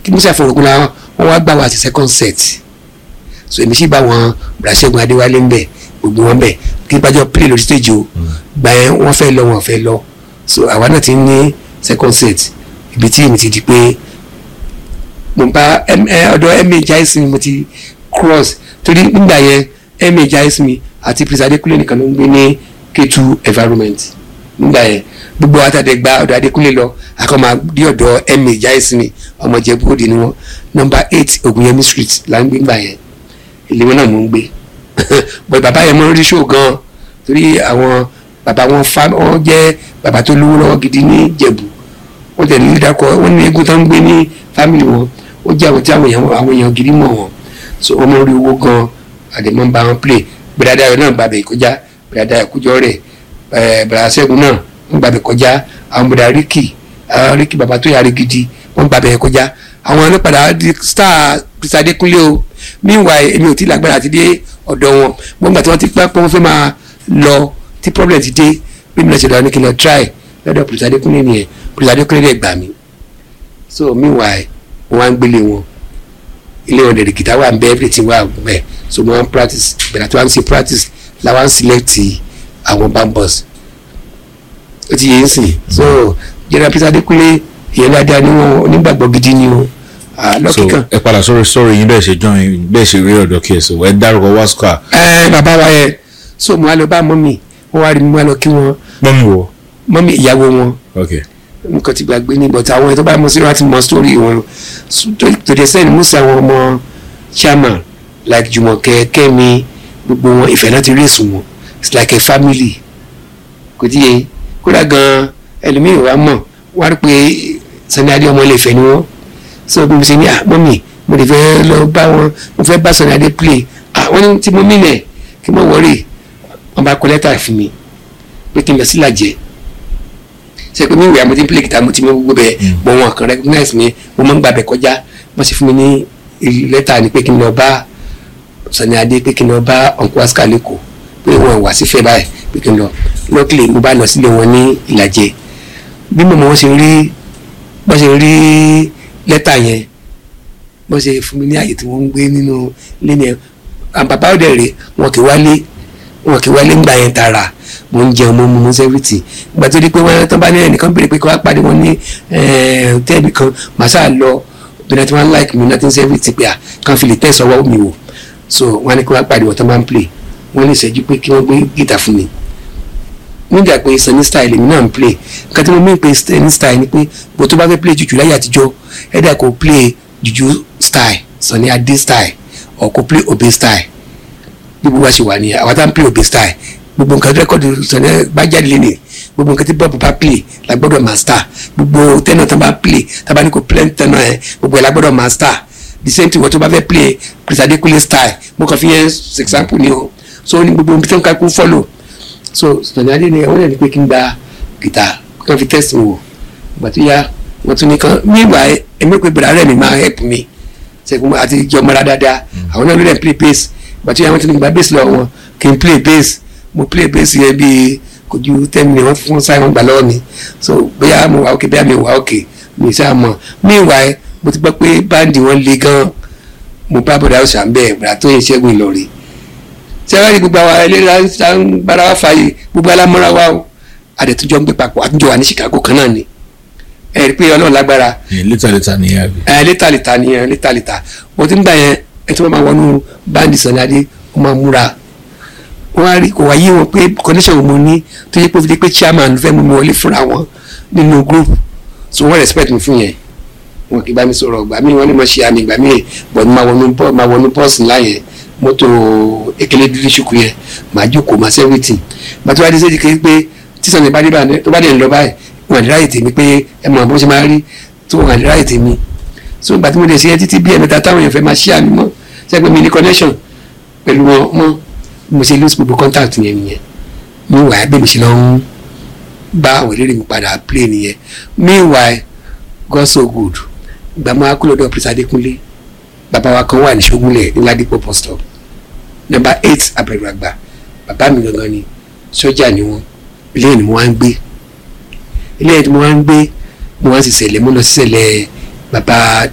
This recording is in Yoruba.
kí Musa Fọ̀rọ̀gùn la wọ́n wá gbà wá sí second set so èmi sì bá wọn Ṣẹ́gun Adéwálé ń bẹ̀ gbogbo wọn bẹ̀ kí bájọ́ play lórí stage o gbà yẹn wọ́n fẹ́ lọ so àwa náà ti ní second set ibi tí èmi ti di pé mo bá ọ̀dọ̀ MA Jaisimi mo ti cross torí nígbà yẹn MA Jaisimi àti Prince Adékúnlé nìkan ló ń gbé ní K2 environment nígbà yẹn gbogbo àtàdégbà ọ̀dọ̀ Adékúnlé lọ àkọ́mọ dí ọ̀dọ̀ MA Jaisimi ọmọ Ìjẹ̀bú Òde ni wọ́n number 8 Ògùnyẹmí street là ń gbé gbà yẹn ilé wọn náà mò ń gbé but bàbá yẹn mọ rí show gan torí àwọn bàbá wọn jẹ́ bàbá tó lówó lọ́wọ́ gidi ní Ìjẹ̀bú wọ́n tẹ̀lé dídákọ̀ wọ́n ní eégún tó ń gbé ní family wọn ó jẹ́ àwọn tí àwọn èèyàn gidi mọ̀ wọn so wọ́n mọ rí owó gan àdèmọ́ bá wọn play Bùrọ̀dá Dayọ̀ náà gbàbẹ̀ kọjá Bùrọ̀dá Dayọ̀ Kújọ́ rẹ̀ Bùrọ̀dá Ṣẹ́gun náà wọ́n gbàbẹ̀ kọjá àwọn Bùrọ̀dá Ríkì bàbá tó yàrá gidi wọ́n gbàbẹ̀ kọjá àwọn ọlọ́pàá di star Prince Adékúnlé o meanwhile èmi ò tí lágbára àti dé ọ̀dọ̀ wọn wọ́n gbà tí wọ́n ti pẹ́ pé wọ́n fẹ́ máa lọ tí problem ti dé bí mi náà ṣe lọ ní kí n lọ try lọ́dọ̀ Prince Adékúnlé nìyẹn Prince Adékúnlé dẹ̀ gbà mí so meanwhile wọ́n wá ń gbélé wọn ilé wọn dẹ̀rẹ̀ guitar wà ń bẹ́ everything wà bẹ́ẹ̀ so wọ́n practice bẹ̀rẹ̀ tí wọ́n ṣe practice làwọn select àwọn bambos ó ti yé ń sìn so General Prince Adékúnlé ìyẹn dáadáa ni wọn onígbàgbọ́ gidi ni o lọ́kìkan. ẹ padà sọ̀rọ̀ yín bẹ́ẹ̀ ṣe join bẹ́ẹ̀ ṣe rí ọ̀dọ̀ KSO ẹ dárúkọ Wascar. bàbá wa yẹ so mo wá lọ bá mọ́mì wọ́n wá rí mi wá lọ kí wọ́n. mọ́mì wo. mọ́mì ìyàwó wọn. ok. nǹkan ti gbàgbé ní but àwọn ètò bá mọ sí láti mọ story wọn to the send mo sí àwọn ọmọ chairman like Jùmọ̀kẹ́ Kẹ́mi gbogbo wọn ìfẹ́ náà ti rí èsùn wọn it's like a family kò tí yẹ kódà gan ẹlòmíràn wa mọ̀ wá rí pé Sunny Adé ọmọ ilé Ifẹ̀ ni wọ́n so bí mo ṣe ní mọ́mì mo lè fẹ́ lọ bá wọn mo fẹ́ bá Sunny Adé play wọ́n ní tí mo mí nẹ̀ kí mo wọ́rì wọ́n bá kọ lẹ́tà fún mi pé kí n lọ sí Ìlàjẹ ṣe pé mi ìwé àmọ́ tí n play guitar mo ti mọ gbogbo bẹ́ẹ̀ mọ wọn kan recognize mi mo máa ń gbàbẹ̀ kọjá wọ́n sì fún mi ní lẹ́tà ni pé kí n lọ bá Sunny Adé pé kí n lọ bá Uncle Wascar lẹ́kọ̀ọ́ pé wọ́n wà sí fẹ́ báyìí pé kí n lọ lọ́kìlẹ̀ mo bá lọ sílé wọn ní Ìlàjẹ bí mọ̀mọ́ wọn ṣe rí lẹ́tà yẹn bó ṣe fún mi ní àyè tí wọ́n ń gbé nínú ilé yẹn bàbá ọ̀dẹ̀ rẹ̀ wọn kì í wálé ńgbà yẹn tààrà mo ń jẹun mo mú sẹ́fìtì ìgbà tó di pé wọ́n tán bá ní ẹnìkan béèrè pé kí wọ́n pàdé wọn ní hòtẹ́ẹ̀lì kan màá sáà lọ bẹ́ẹ̀ tí wọ́n like mi nothing sẹ́fìtì pé kàn fi lè tẹ̀ sọ́wọ́ mi wò so wọ́n á ní kí wọ́n pàdé wọn tán bá ń play wọ́n lè ṣẹ́jú pé kí wọ́n gbé gìtà fún mi nígbà pé Sunny style èmi náà ń play nǹkan tí mo mí pé Sunny style ni pé bó tó bá fẹ́ play jùjú láyé àtijọ́ ẹ̀dá kò play jùjú style Sunny Adé style or kò play Obey style bí gbogbo wa ṣe wà ní àwọn tá ń play Obey style gbogbo nǹkan rẹ́kọ̀dù Sunny bá jáde lé ní gbogbo nǹkan tí bọ́ọ̀bù bá play la gbọ́dọ̀ master gbogbo tẹ́nà tó bá play tábà ní kò play tẹ́nà ẹ̀ gbogbo ẹ̀ la gbọ́dọ̀ master the same thing wọ́n tó bá fẹ́ play Prince Adékúnlé style mo kàn fi yẹn example ni o so ní gbogbo ibi tí wọ́n ká kú follow so Sunny Adé ni wọ́n lè ní pé kí n gba guitar kí wọ́n fi test mi wò ìgbà tó yá wọ́n tún ní kan nígbà èmi pé bẹ̀rẹ̀ rẹ̀ mi máa help mi ṣẹ́gun àti ìjọ mọ́ra dáadáa àwọn náà ló dẹ̀ play bass ìgbà tó yá wọ́n tún ní gba bass lọ wọn kí n play bass mo play bass yẹn bíi kò ju 10 minutes wọ́n fún sáyẹn wọ́n gbà lọ́wọ́ mi so bóyá mo wà òkè bóyá mi wà òkè mi sáà mọ̀ meanwhile mo ti gbọ́ pé báńdì wọn le gan mo bá bọ̀dá ọ̀sà ń bẹ̀ bọ̀dá tó yẹ Ṣẹ́gun Ìlọrin sẹ́wárí gbogbo àwọn ẹlẹ́ra ń bára wá fààyè gbogbo alámọ́ra wa o àdètúnjọ́ ń gbé papọ̀ àtúnjọ́ wà ní Chicago kan náà ni ẹ rí i pé Ọlọ́run lágbára. létà nìyẹn àbí. létà wọ́n ti ń gbà yẹn ẹ tí wọ́n máa wọnú báńdì Sunny Adé wọ́n máa múra wọ́n á rí kò wáyé wọn pé connection mo ní tó yẹ pé chairman fẹ́ mú mi wọlé fúnra wọn nínú group so wọ́n respect mi fún yẹn wọn kì í bá mi sọ̀rọ̀ gbà mí wọ́n ní mo ṣe àmì gbà mí bọ̀ ní máa wọnú bọ́ọ̀sì ńlá yẹn mọ́tò ekele dúdú ṣùkú yẹn màá jókòó màá sẹ́wìtì bàtú wá dé sẹ́jì kí pé tí Sunny bá dé bá tó bá dé ń lọ báyìí wọn àdúrà yìí tèmi pé ẹ mọ̀ bó ṣe máa rí tó wọn àdúrà yìí tèmi so ìgbà tí mo lè ṣe yẹn títí bí ẹ̀mẹ́ta táwọn èèyàn fẹ́ máa ṣí àmì mọ́ sẹ́gbẹ́ mi ní connection pẹ̀lú wọn mọ́ mo ṣe lose gbogbo contact yẹn nìyẹn meanwhile bí mi ṣe lọ ń bá àwọn eléré mi padà play nìyẹn meanwhile God so good ìgbà máa kú lọ́dọ̀ Prince Adékúnlé bàbá wa kan wà ní Ṣógúnlẹ̀ ní Ládìpọ̀ post stop number 8 abẹ́rẹ́gbà bàbá mi gangan ni sọ́jà ni wọ́n ilé yẹn ni mo wá ń gbé ilé yẹn ni mo wá ń gbé mo wá ń ṣiṣẹ́lẹ̀ mo lọ ṣiṣẹ́lẹ̀ bàbá